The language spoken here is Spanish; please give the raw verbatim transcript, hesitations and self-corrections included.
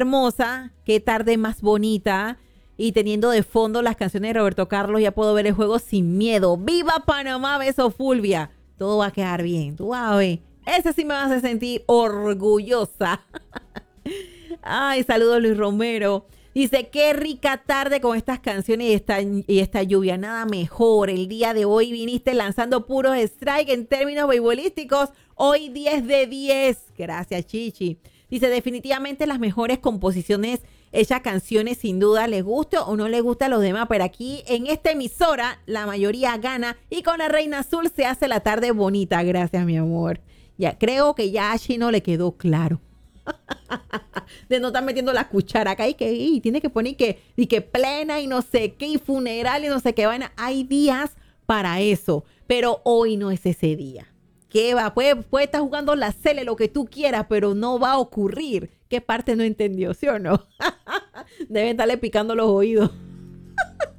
hermosa, qué tarde más bonita. Y teniendo de fondo las canciones de Roberto Carlos, ya puedo ver el juego sin miedo. ¡Viva Panamá, beso Fulvia! Todo va a quedar bien, tú vas a ver. Ese sí me vas a sentir orgullosa. Ay, saludos Luis Romero. Dice, qué rica tarde con estas canciones y esta, y esta lluvia. Nada mejor. El día de hoy viniste lanzando puros strike en términos beisbolísticos. Hoy diez de diez. Gracias, Chichi. Dice, definitivamente las mejores composiciones hechas canciones, sin duda, les guste o no les gusta a los demás. Pero aquí en esta emisora la mayoría gana y con la Reina Azul se hace la tarde bonita. Gracias, mi amor. Ya creo que ya a Chino le quedó claro. De no estar metiendo la cuchara acá y que y tiene que poner que, y que plena y no sé qué y funeral y no sé qué vaina. Hay días para eso, pero hoy no es ese día. ¿Qué va? Puede, puede estar jugando la cele, lo que tú quieras, pero no va a ocurrir. ¿Qué parte no entendió, sí o no? Deben estarle picando los oídos.